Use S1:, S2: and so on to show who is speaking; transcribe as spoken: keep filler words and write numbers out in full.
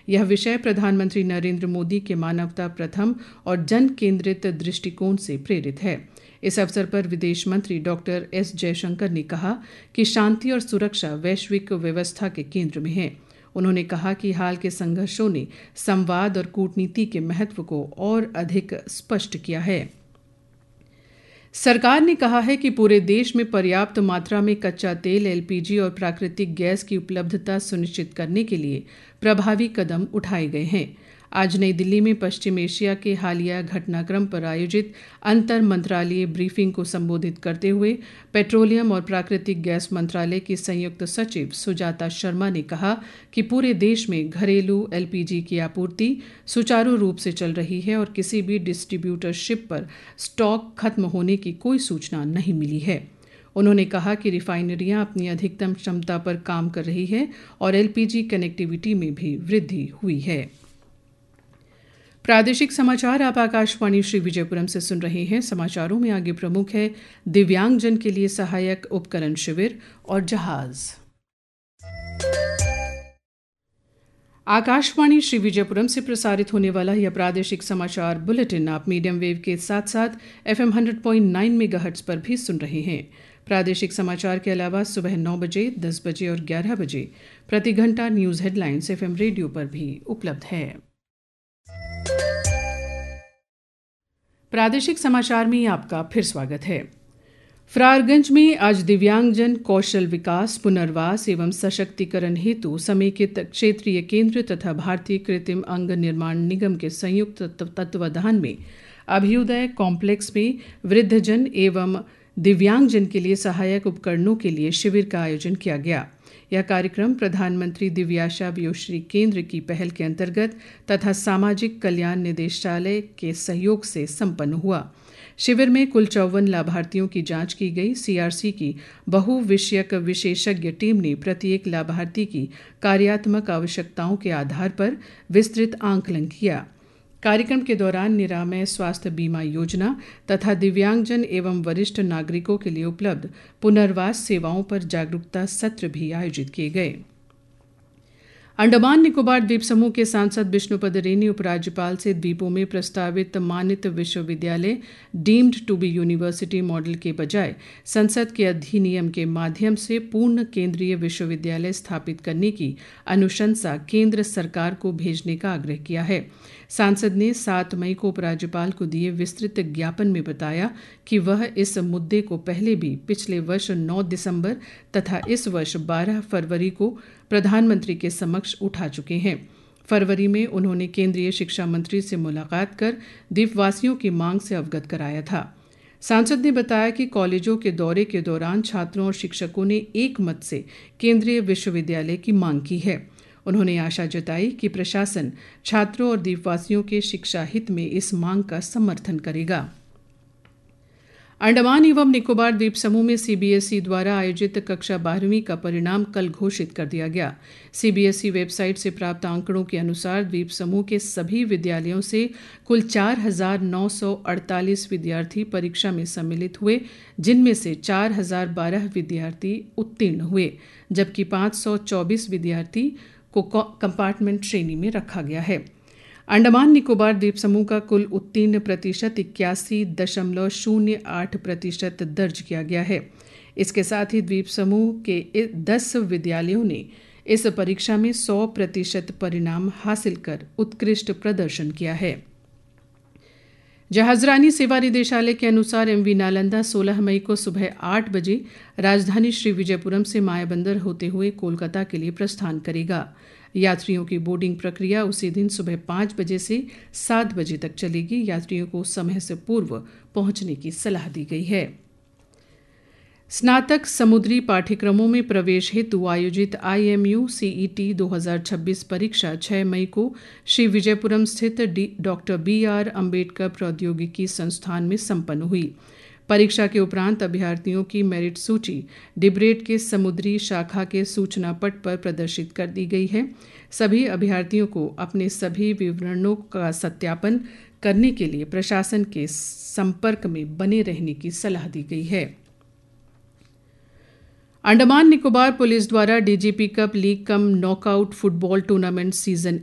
S1: यह विषय प्रधानमंत्री नरेंद्र मोदी के मानवता प्रथम और जन केंद्रित दृष्टिकोण से प्रेरित है। इस अवसर पर विदेश मंत्री डॉक्टर एस जयशंकर ने कहा कि शांति और सुरक्षा वैश्विक व्यवस्था के केंद्र में है। उन्होंने कहा कि हाल के संघर्षों ने संवाद और कूटनीति के महत्व को और अधिक स्पष्ट किया है। सरकार ने कहा है कि पूरे देश में पर्याप्त मात्रा में कच्चा तेल, एलपीजी और प्राकृतिक गैस की उपलब्धता सुनिश्चित करने के लिए प्रभावी कदम उठाए गए हैं। आज नई दिल्ली में पश्चिम एशिया के हालिया घटनाक्रम पर आयोजित अंतर मंत्रालयीय ब्रीफिंग को संबोधित करते हुए पेट्रोलियम और प्राकृतिक गैस मंत्रालय की संयुक्त सचिव सुजाता शर्मा ने कहा कि पूरे देश में घरेलू एलपीजी की आपूर्ति सुचारू रूप से चल रही है और किसी भी डिस्ट्रीब्यूटरशिप पर स्टॉक खत्म होने की कोई सूचना नहीं मिली है। उन्होंने कहा कि रिफाइनरियां अपनी अधिकतम क्षमता पर काम कर रही है और एलपीजी कनेक्टिविटी में भी वृद्धि हुई है। प्रादेशिक समाचार आप आकाशवाणी श्री विजयपुरम से सुन रहे हैं। समाचारों में आगे प्रमुख है दिव्यांगजन के लिए सहायक उपकरण शिविर और जहाज। आकाशवाणी श्री विजयपुरम से प्रसारित होने वाला यह प्रादेशिक समाचार बुलेटिन आप मीडियम वेव के साथ साथ FM hundred point nine megahertz पर भी सुन रहे हैं। प्रादेशिक समाचार के अलावा सुबह नौ बजे, दस बजे और ग्यारह बजे प्रति घंटा न्यूज हेडलाइंस एफएम रेडियो पर भी उपलब्ध है। प्रादेशिक समाचार में आपका फिर स्वागत है। फरारगंज में आज दिव्यांगजन कौशल विकास, पुनर्वास एवं सशक्तिकरण हेतु समेकित क्षेत्रीय केंद्र तथा भारतीय कृत्रिम अंग निर्माण निगम के संयुक्त तत्वावधान में अभ्युदय कॉम्प्लेक्स में वृद्धजन एवं दिव्यांगजन के लिए सहायक उपकरणों के लिए शिविर का आयोजन किया गया। यह कार्यक्रम प्रधानमंत्री दिव्याशा व्योश्री केंद्र की पहल के अंतर्गत तथा सामाजिक कल्याण निदेशालय के सहयोग से संपन्न हुआ। शिविर में कुल चौवन लाभार्थियों की जांच की गई। सीआरसी की बहुविषयक विशेषज्ञ टीम ने प्रत्येक लाभार्थी की कार्यात्मक आवश्यकताओं के आधार पर विस्तृत आंकलन किया। कार्यक्रम के दौरान निरामय स्वास्थ्य बीमा योजना तथा दिव्यांगजन एवं वरिष्ठ नागरिकों के लिए उपलब्ध पुनर्वास सेवाओं पर जागरूकता सत्र भी आयोजित किए गए। अंडमान निकोबार द्वीप समूह के सांसद विष्णुपद रे ने उपराज्यपाल से द्वीपों में प्रस्तावित मानित विश्वविद्यालय deemed to be university model के बजाय संसद के अधिनियम के माध्यम से पूर्ण केंद्रीय विश्वविद्यालय स्थापित करने की अनुशंसा केंद्र सरकार को भेजने का आग्रह किया है। सांसद ने सात मई को उपराज्यपाल को दिए विस्तृत ज्ञापन में बताया कि वह इस मुद्दे को पहले भी पिछले वर्ष नौ दिसंबर तथा इस वर्ष बारह फरवरी को प्रधानमंत्री के समक्ष उठा चुके हैं। फरवरी में उन्होंने केंद्रीय शिक्षा मंत्री से मुलाकात कर द्वीपवासियों की मांग से अवगत कराया था। सांसद ने बताया कि कॉलेजों के दौरे के दौरान छात्रों और शिक्षकों ने एक मत से केंद्रीय विश्वविद्यालय की मांग की है। उन्होंने आशा जताई कि प्रशासन छात्रों और द्वीपवासियों के शिक्षा हित में इस मांग का समर्थन करेगा। अंडमान एवं निकोबार द्वीप समूह में सीबीएसई द्वारा आयोजित कक्षा बारहवीं का परिणाम कल घोषित कर दिया गया। सीबीएसई वेबसाइट से प्राप्त आंकड़ों के अनुसार द्वीप समूह के सभी विद्यालयों से कुल चार हजार नौ सौ अड़तालीस विद्यार्थी परीक्षा में सम्मिलित हुए, जिनमें से चार हजार बारह विद्यार्थी उत्तीर्ण हुए, जबकि पाँच सौ चौबीस विद्यार्थी को कंपार्टमेंट श्रेणी में रखा गया है। अंडमान निकोबार द्वीप समूह का कुल उत्तीर्ण प्रतिशत इक्यासी दशमलव शून्य आठ प्रतिशत दर्ज किया गया है। इसके साथ ही द्वीप समूह के दस विद्यालयों ने इस परीक्षा में सौ प्रतिशत परिणाम हासिल कर उत्कृष्ट प्रदर्शन किया है। जहाजरानी सेवा निदेशालय के अनुसार एमवी नालंदा सोलह मई को सुबह आठ बजे राजधानी श्री विजयपुरम से मायाबंदर होते हुए कोलकाता के लिए प्रस्थान करेगा। यात्रियों की बोर्डिंग प्रक्रिया उसी दिन सुबह पाँच बजे से सात बजे तक चलेगी। यात्रियों को समय से पूर्व पहुंचने की सलाह दी गई है। स्नातक समुद्री पाठ्यक्रमों में प्रवेश हेतु आयोजित आईएमयू सीईटी दो हज़ार छब्बीस परीक्षा छह मई को श्री विजयपुरम स्थित डॉक्टर बी आर अम्बेडकर प्रौद्योगिकी संस्थान में संपन्न हुई। परीक्षा के उपरांत अभ्यर्थियों की मेरिट सूची डिबरेट के समुद्री शाखा के सूचना पट पर प्रदर्शित कर दी गई है। सभी अभ्यर्थियों को अपने सभी विवरणों का सत्यापन करने के लिए प्रशासन के संपर्क में बने रहने की सलाह दी गई है। अंडमान निकोबार पुलिस द्वारा DGP cup league cum knockout football tournament season